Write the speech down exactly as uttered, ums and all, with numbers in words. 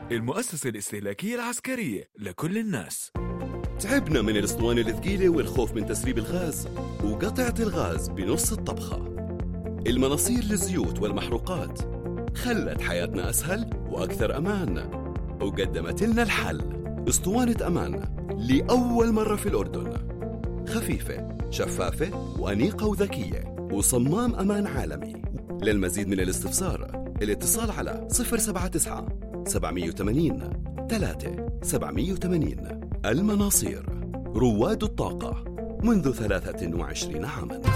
المؤسسة الاستهلاكية العسكرية لكل الناس. تعبنا من الاسطوانة الثقيلة والخوف من تسريب الغاز وقطعة الغاز بنص الطبخة. المناصير للزيوت والمحروقات خلت حياتنا أسهل وأكثر أمان، وقدمت لنا الحل اسطوانة أمان لأول مرة في الأردن، خفيفة شفافة وأنيقة وذكية وصمام أمان عالمي. للمزيد من الاستفسار الاتصال على صفر سبعة تسعة سبعمية وثمانين ثلاثة سبعمية وثمانين. المناصير، رواد الطاقة منذ ثلاثة وعشرين عاماً.